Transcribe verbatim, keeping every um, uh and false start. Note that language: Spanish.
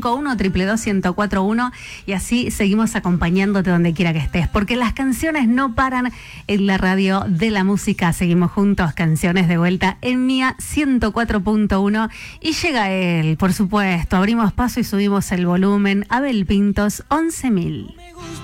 cinco uno, dos dos dos, uno cero cuatro uno y así seguimos acompañándote donde quiera que estés, porque las canciones no paran en la radio de la música. Seguimos juntos, Canciones de Vuelta en Mía ciento cuatro punto uno y llega él, por supuesto, abrimos paso y subimos el volumen. Abel Pintos, once mil.